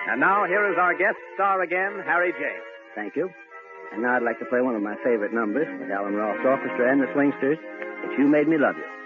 And now, here is our guest star again, Harry James. Thank you. And now I'd like to play one of my favorite numbers with Alan Ross Orchestra and the Swingsters. It's You Made Me Love You.